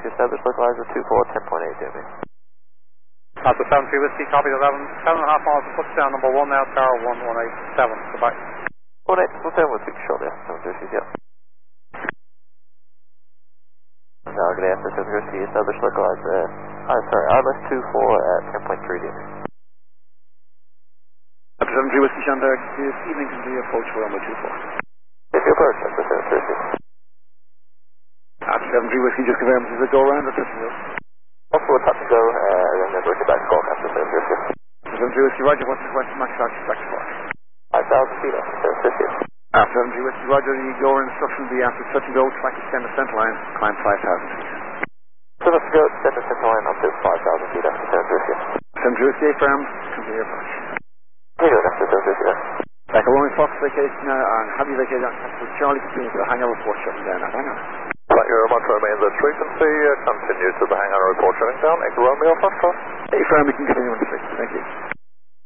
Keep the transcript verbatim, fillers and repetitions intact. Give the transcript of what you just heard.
Whiskey established, localizer two four, ten point eight, Jimmy. Alpha seven three Whiskey, copy eleven, seven and a half miles, push down number one now, tower one one eight seven, goodbye. one eight, we'll turn with you shortly after seven Whiskey, yep. Now good after seven Whiskey established, localizer, uh, uh, sorry, I L S two four at ten point three, Jimmy. Alpha seven three Whiskey, Shanberg, this evening can be approach for runway two four. If you approach, Alpha seven three Whiskey. Alpha seven three Whiskey, just confirm this is a go around or touch and go? Also a touch and go, uh, and then we'll get back to call after seven Whiskey. Alpha seven three Whiskey, Roger, what's the request max charge back to four? five thousand feet after seven Whiskey. Alpha seven three Whiskey, Roger, the go around instruction will be after touch and go, track extend the center line, climb five thousand feet. So let's go extend the center line up to five thousand feet after seven Whiskey. seven three Whiskey, firm, complete approach. Here you go, after seven Whiskey then. Like a Roman Fox vacation uh, and heavy vacation on Charlie continues to the hangar report shutting down at hangar. Thank you very much, remains at frequency, uh, continue to the hangar report shutting down, Echo Romeo, first class. Hey, firm, we can continue on the frequency, thank you.